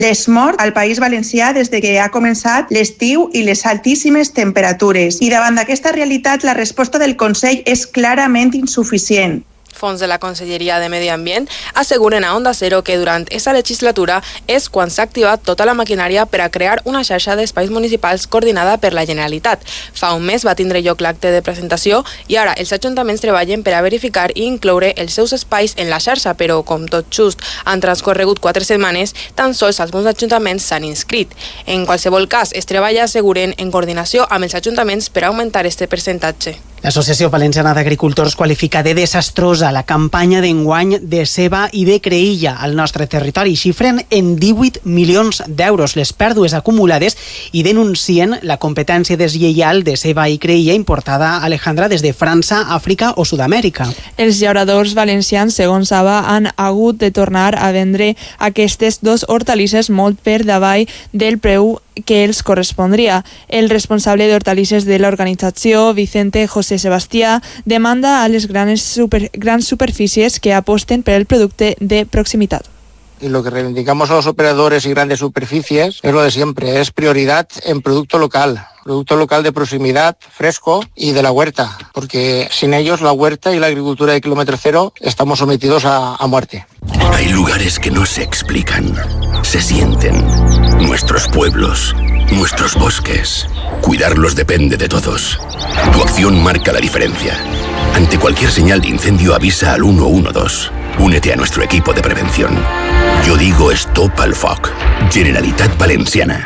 Les morts al País Valencià des de que ha començat l'estiu i les altíssimes temperatures. I davant d'aquesta realitat, la resposta del Consell és clarament insuficient. Fons de la Conselleria de Medi Ambient asseguren a Onda Cero que durant aquesta legislatura és quan s'ha activat tota la maquinària per a crear una xarxa d'espais municipals coordinada per la Generalitat. Fa un mes va tindre lloc l'acte de presentació i ara els ajuntaments treballen per a verificar i incloure els seus espais en la xarxa, però com tot just han transcorregut 4 setmanes, tan sols alguns ajuntaments s'han inscrit. En qualsevol cas, es treballa, asseguren, en coordinació amb els ajuntaments per augmentar este percentatge. L'Associació Valenciana d'Agricultors qualifica de desastrosa la campanya d'enguany de ceba i de creïlla al nostre territori. Xifren en 18 milions d'euros les pèrdues acumulades i denuncien la competència deslleial de ceba i creïlla importada, Alejandra, des de França, Àfrica o Sud-amèrica. Els llauradors valencians, segons Saba, han hagut de tornar a vendre aquestes dos hortalisses molt per davall del preu que els correspondria. El responsable d'hortalisses de l'organització, Vicente José Sebastià, demanda a les grans superfícies que aposten per el producte de proximitat. Y lo que reivindicamos a los operadores y grandes superficies es lo de siempre, es prioridad en producto local de proximidad, fresco y de la huerta, porque sin ellos la huerta y la agricultura de kilómetro cero estamos sometidos a muerte. Hay lugares que no se explican, se sienten. Nuestros pueblos, nuestros bosques. Cuidarlos depende de todos. Tu acción marca la diferencia. Ante cualquier señal de incendio avisa al 112. Únete a nuestro equipo de prevención. Yo digo stop al foc. Generalitat Valenciana.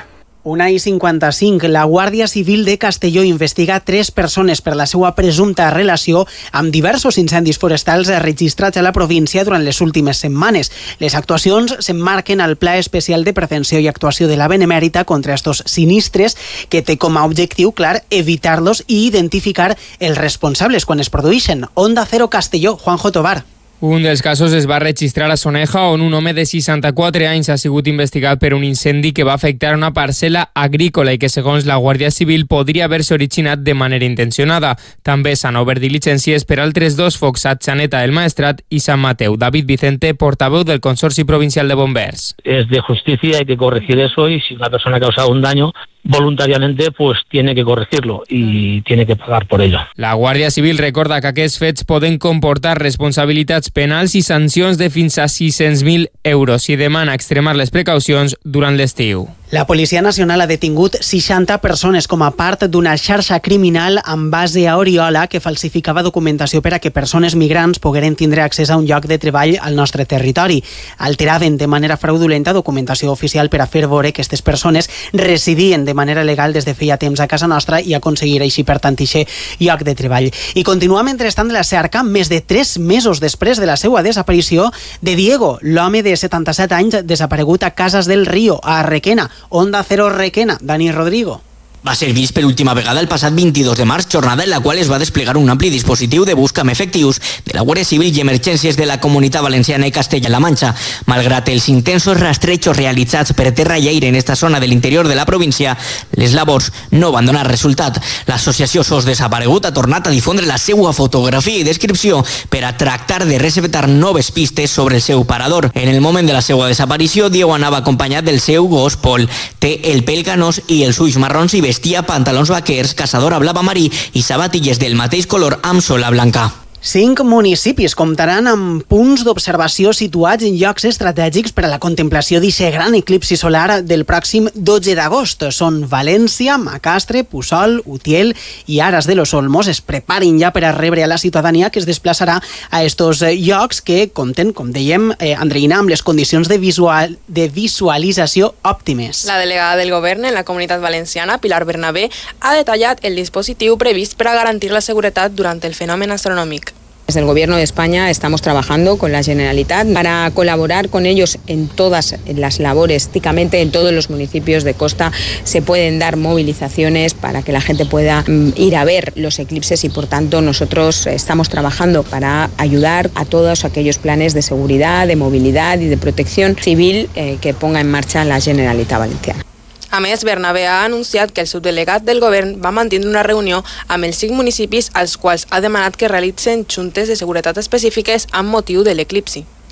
1:55. La Guàrdia Civil de Castelló investiga 3 persones per la seva presumpta relació amb diversos incendis forestals registrats a la província durant les últimes setmanes. Les actuacions s'emmarquen al Pla Especial de Prevenció i Actuació de la Benemèrita contra estos sinistres, que té com a objectiu clar evitar-los i identificar els responsables quan es produeixen. Onda Cero Castelló, Juanjo Tobar. Un dels casos es va registrar a Soneja, on un home de 64 anys ha sigut investigat per un incendi que va afectar una parcel·la agrícola i que, segons la Guàrdia Civil, podria haver-se originat de manera intencionada. També s'han obert diligències per altres 2 focs a Xaneta del Maestrat i Sant Mateu. David Vicente, portaveu del Consorci Provincial de Bombers. Es de justicia, hay que corregir eso, y si una persona ha causado un daño voluntariamente, pues tiene que corregirlo y tiene que pagar por ello. La Guàrdia Civil recorda que aquests fets poden comportar responsabilitats penals i sancions de fins a 600.000 euros i demana extremar les precaucions durant l'estiu. La Policia Nacional ha detingut 60 persones com a part d'una xarxa criminal amb base a Oriola que falsificava documentació per a que persones migrants pogueren tindre accés a un lloc de treball al nostre territori. Alteraven de manera fraudulenta documentació oficial per a fer veure que aquestes persones residien de manera legal des de feia temps a casa nostra i aconseguir així, per tant, aquest lloc de treball. I continua mentrestant la cerca més de 3 mesos després de la seva desaparició de Diego, l'home de 77 anys desaparegut a Casas del Río, a Requena. Onda Cero Requena, Dani Rodrigo. Va ser vist per última vegada el passat 22 de març, jornada en la qual es va desplegar un ampli dispositiu de busca amb efectius de la Guàrdia Civil i Emergències de la Comunitat Valenciana i Castella-La Manxa. Malgrat els intensos rastrejos realitzats per terra i aire en esta zona de l'interior de la província, les labors no van donar resultat. L'associació SOS Desaparegut ha tornat a difondre la seva fotografia i descripció per a tractar de receptar noves pistes sobre el seu parador. En el moment de la seva desaparició, Diego anava acompanyat del seu gos Pol. Té el pèl canós i els ulls marrons i vestia pantalons vaquers, caçadora blava marí i sabatilles del mateix color amb sola blanca. 5 municipis comptaran amb punts d'observació situats en llocs estratègics per a la contemplació d'aquest gran eclipsi solar del pròxim 12 d'agost. Són València, Macastre, Puçol, Utiel i Aras de los Olmos. Es preparin ja per a rebre a la ciutadania que es desplaçarà a estos llocs que compten, com dèiem, Andreina, amb les condicions de visualització òptimes. La delegada del govern en la Comunitat Valenciana, Pilar Bernabé, ha detallat el dispositiu previst per a garantir la seguretat durant el fenomen astronòmic. Desde el Gobierno de España estamos trabajando con la Generalitat para colaborar con ellos en todas las labores. Prácticamente en todos los municipios de costa se pueden dar movilizaciones para que la gente pueda ir a ver los eclipses y, por tanto, nosotros estamos trabajando para ayudar a todos aquellos planes de seguridad, de movilidad y de protección civil que ponga en marcha la Generalitat Valenciana. A més, Bernabé ha anunciat que el subdelegat del govern va mantenir una reunió amb els 5 municipis als quals ha demanat que realitzen juntes de seguretat específiques amb motiu de l'eclipsi.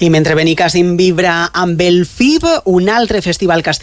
I mentre Benicàssim vibra amb el FIB, un altre festival castellà